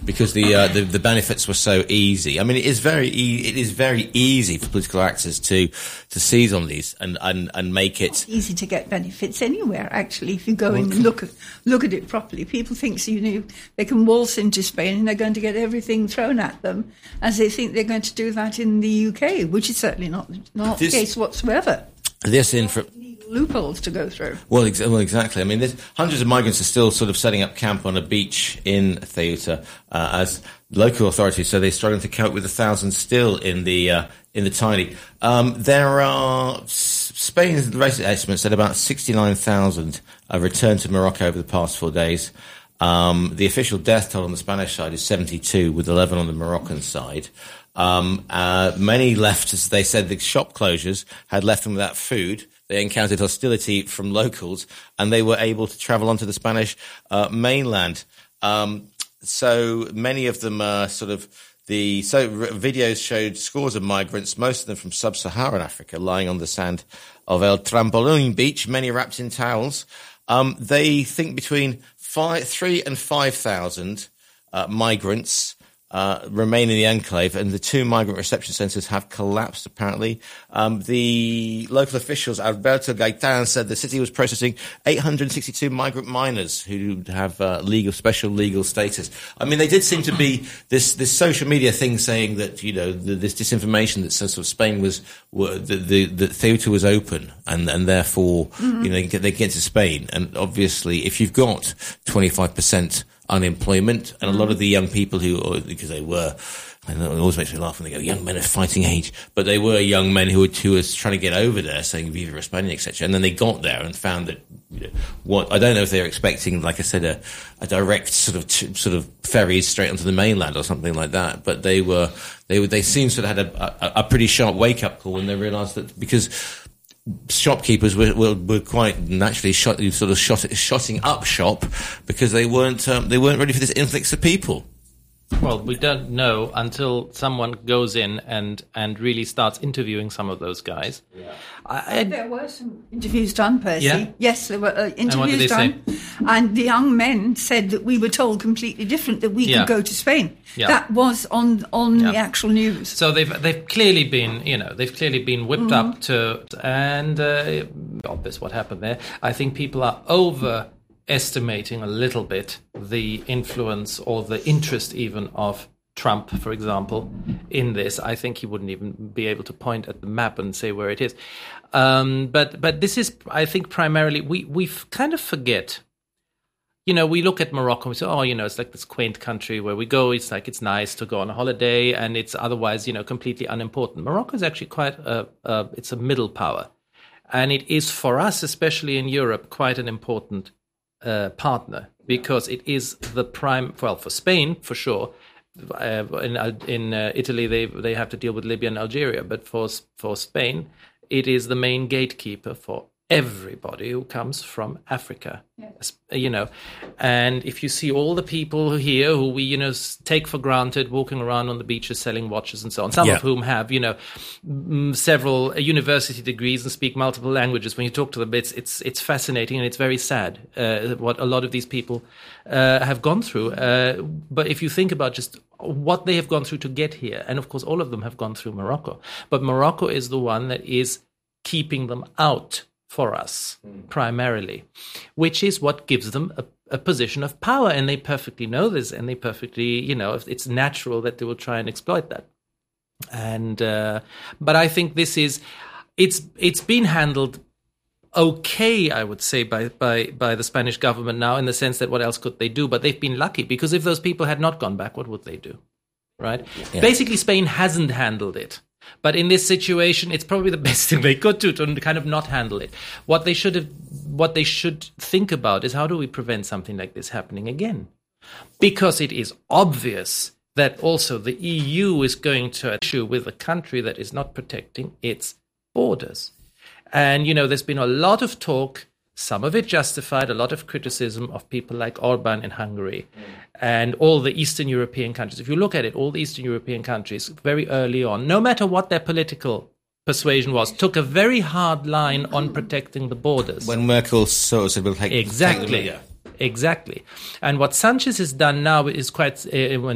because the benefits were so easy. I mean, it is very easy for political actors to seize on these and make it. It's easy to get benefits anywhere, actually, if you go in and look at it properly. People think, they can waltz into Spain and they're going to get everything thrown at them, as they think they're going to do that in the UK, which is certainly not the case whatsoever. Loopholes to go through. Well, exactly. I mean, there's hundreds of migrants are still sort of setting up camp on a beach in Ceuta, as local authorities, so they're struggling to cope with 1,000 still in the tiny. There are Spain's recent estimates said about 69,000 returned to Morocco over the past 4 days. The official death toll on the Spanish side is 72, with 11 on the Moroccan side. Many left, as they said, the shop closures had left them without food. They encountered hostility from locals, and they were able to travel onto the Spanish mainland. So many of them videos showed scores of migrants, most of them from sub-Saharan Africa, lying on the sand of El Trampolín beach, many wrapped in towels. They think between 3,000 and 5,000 migrants remain in the enclave, and the 2 migrant reception centres have collapsed, apparently. The local officials, Alberto Gaitan, said the city was processing 862 migrant minors who have special legal status. I mean, they did seem to be this social media thing saying that, this disinformation that says sort of Spain that Ceuta was open, and therefore, they get to Spain. And obviously, if you've got 25% unemployment, and a lot of the young people because they were, it always makes me laugh when they go, young men of fighting age, but they were young men who were trying to get over there, saying Viva España, etc. And then they got there and found that, I don't know if they were expecting, like I said, a direct sort of ferries straight onto the mainland or something like that, but they seemed to have had a pretty sharp wake up call when they realised that, because shopkeepers were quite naturally shotting up shop because they weren't ready for this influx of people. Well, we don't know until someone goes in and really starts interviewing some of those guys. Yeah. There were some interviews done, Percy. Yeah? Yes, there were interviews and what did they done. Say? And the young men said that we were told completely different, that we could go to Spain. Yeah. That was on the actual news. So they've clearly been, whipped up to, and obvious what happened there. I think people are overestimating a little bit the influence or the interest even of Trump, for example, in this. I think he wouldn't even be able to point at the map and say where it is. But this is, I think, primarily, we kind of forget. We look at Morocco and we say, it's like this quaint country where we go. It's like, it's nice to go on a holiday, and it's otherwise, completely unimportant. Morocco is actually quite it's a middle power. And it is, for us, especially in Europe, quite an important partner, because it is the prime, for Spain, for sure. In Italy, they have to deal with Libya and Algeria, but for Spain, it is the main gatekeeper for everybody who comes from Africa. Yes. And if you see all the people here who we, take for granted, walking around on the beaches selling watches and so on, some of whom have, several university degrees and speak multiple languages. When you talk to them, it's fascinating, and it's very sad what a lot of these people have gone through. But if you think about just what they have gone through to get here, and of course all of them have gone through Morocco, but Morocco is the one that is keeping them out for us, primarily, which is what gives them a position of power. And they perfectly know this, and they perfectly, it's natural that they will try and exploit that. And but I think this is, it's been handled okay, I would say, by the Spanish government now, in the sense that what else could they do? But they've been lucky, because if those people had not gone back, what would they do? Right? Yeah. Basically, Spain hasn't handled it. But in this situation, it's probably the best thing they could do to kind of not handle it. What they should think about is, how do we prevent something like this happening again? Because it is obvious that also the EU is going to issue with a country that is not protecting its borders. And, there's been a lot of talk, some of it justified, a lot of criticism of people like Orban in Hungary and all the Eastern European countries. If you look at it, all the Eastern European countries very early on, no matter what their political persuasion was, took a very hard line on protecting the borders. When Merkel sort of said, we'll take Exactly. And what Sanchez has done now is quite, when